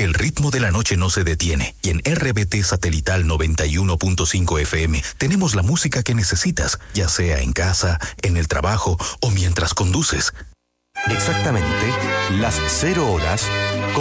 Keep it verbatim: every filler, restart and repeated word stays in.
El ritmo de la noche no se detiene y en R B T Satelital noventa y uno punto cinco F M tenemos la música que necesitas, ya sea en casa, en el trabajo o mientras conduces. Exactamente las cero horas